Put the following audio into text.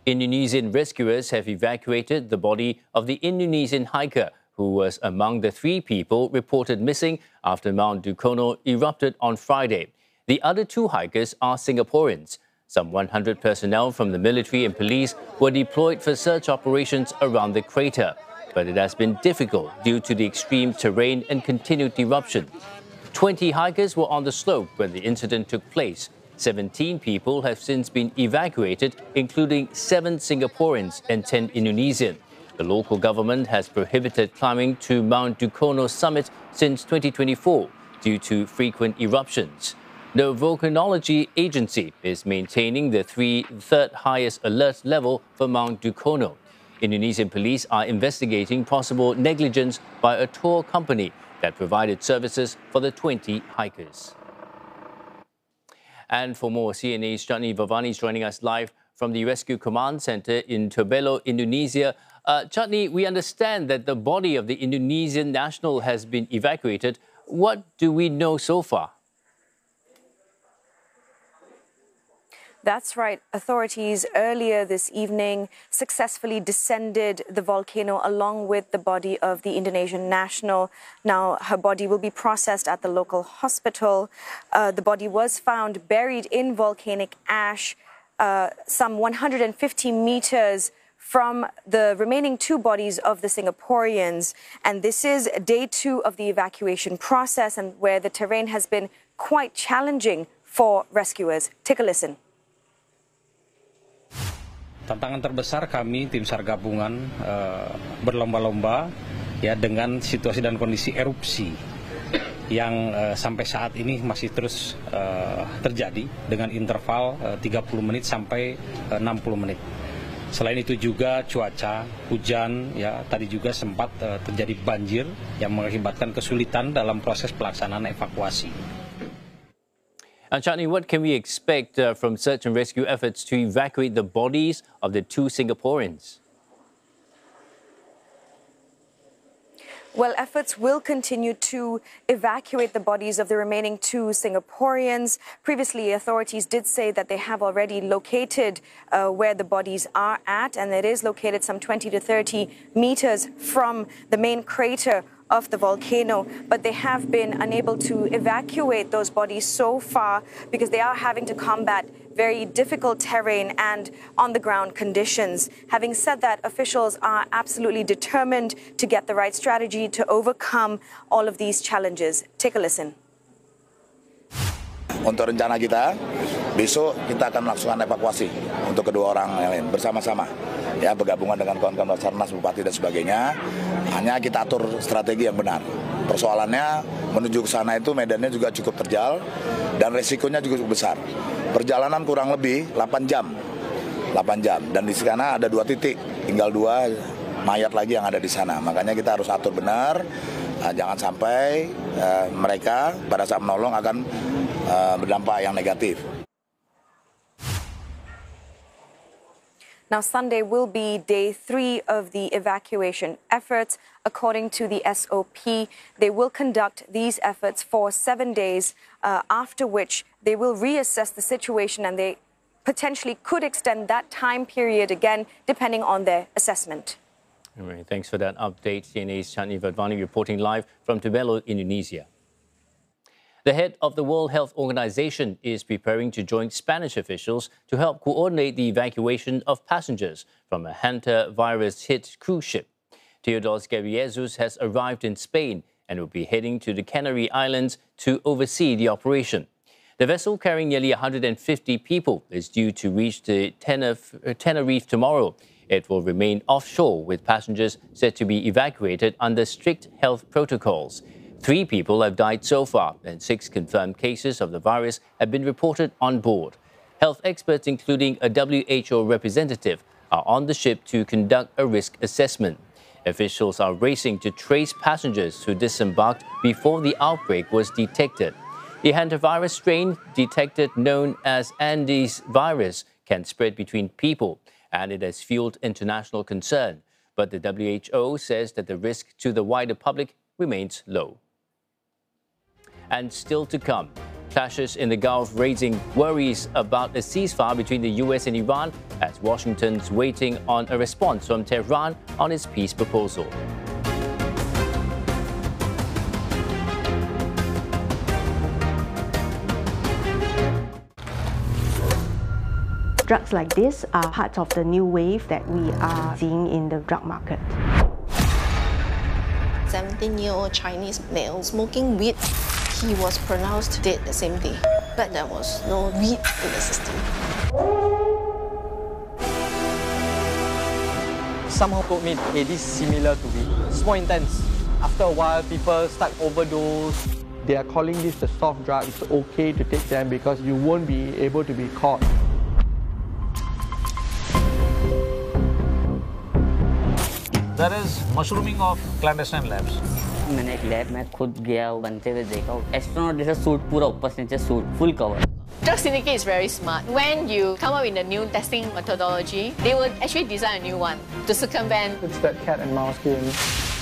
Indonesian rescuers have evacuated the body of the Indonesian hiker who was among the 3 people reported missing after Mount Dukono erupted on Friday. The other 2 hikers are Singaporeans. Some 100 personnel from the military and police were deployed for search operations around the crater, but it has been difficult due to the extreme terrain and continued eruption. 20 hikers were on the slope when the incident took place. 17 people have since been evacuated, including 7 Singaporeans and 10 Indonesian. The local government has prohibited climbing to Mount Dukono summit since 2024 due to frequent eruptions. The Volcanology Agency is maintaining the third highest alert level for Mount Dukono. Indonesian police are investigating possible negligence by a tour company that provided services for the 20 hikers. And for more, CNA's Chatni Vavani is joining us live from the Rescue Command Center in Tebelo, Indonesia. Chatni, we understand that the body of the Indonesian national has been evacuated. What do we know so far? That's right. Authorities earlier this evening successfully descended the volcano along with the body of the Indonesian national. Now, her body will be processed at the local hospital. The body was found buried in volcanic ash, some 150 meters from the remaining 2 bodies of the Singaporeans. And this is day 2 of the evacuation process, and where the terrain has been quite challenging for rescuers. Take a listen. Tantangan terbesar kami tim SAR gabungan berlomba-lomba ya dengan situasi dan kondisi erupsi yang sampai saat ini masih terus terjadi dengan interval 30 menit sampai 60 menit. Selain itu juga cuaca, hujan, ya tadi juga sempat terjadi banjir yang mengakibatkan kesulitan dalam proses pelaksanaan evakuasi. Chatni, what can we expect from search and rescue efforts to evacuate the bodies of the 2 Singaporeans? Well, efforts will continue to evacuate the bodies of the remaining 2 Singaporeans. Previously, authorities did say that they have already located where the bodies are at, and it is located some 20 to 30 meters from the main crater of the volcano, but they have been unable to evacuate those bodies so far because they are having to combat very difficult terrain and on-the-ground conditions. Having said that, officials are absolutely determined to get the right strategy to overcome all of these challenges. Take a listen. Untuk rencana kita, besok kita akan melakukan evakuasi untuk kedua orang yang lain bersama-sama. Ya, bergabungan dengan kawan-kawan Basarnas, Bupati dan sebagainya. Hanya kita atur strategi yang benar. Persoalannya menuju ke sana itu medannya juga cukup terjal dan resikonya juga cukup besar. Perjalanan kurang lebih 8 jam. 8 jam dan di sana ada 2 titik, tinggal 2 mayat lagi yang ada di sana. Makanya kita harus atur benar. Jangan sampai mereka pada saat menolong akan berdampak yang negatif. Now, Sunday will be day 3 of the evacuation efforts. According to the SOP, they will conduct these efforts for 7 days, after which they will reassess the situation and they potentially could extend that time period again, depending on their assessment. All right, thanks for that update. CNA's Chatni Vavani reporting live from Tebelo, Indonesia. The head of the World Health Organization is preparing to join Spanish officials to help coordinate the evacuation of passengers from a hantavirus-hit cruise ship. Teodoro Ghebreyesus has arrived in Spain and will be heading to the Canary Islands to oversee the operation. The vessel, carrying nearly 150 people, is due to reach the Tenerife tomorrow. It will remain offshore, with passengers said to be evacuated under strict health protocols. 3 people have died so far, and 6 confirmed cases of the virus have been reported on board. Health experts, including a WHO representative, are on the ship to conduct a risk assessment. Officials are racing to trace passengers who disembarked before the outbreak was detected. The hantavirus strain detected, known as Andes virus, can spread between people, and it has fueled international concern. But the WHO says that the risk to the wider public remains low. And still to come, Clashes in the Gulf raising worries about a ceasefire between the US and Iran as Washington's waiting on a response from Tehran on its peace proposal. Drugs like this are part of the new wave that we are seeing in the drug market. 17-year-old Chinese male smoking weed. He was pronounced dead the same day, but there was no weed in the system. Somehow told me, hey, this is similar to weed. It's more intense. After a while, people start overdose. They are calling this the soft drug. It's okay to take them because you won't be able to be caught. There is mushrooming of clandestine labs. मैंने एक lab में खुद गया बनते हुए देखा astronaut जैसा suit पूरा ऊपर से नीचे suit full cover Drug Syndicate is very smart. When you come up with a new testing methodology, they will actually design a new one to circumvent. It's that cat and mouse game.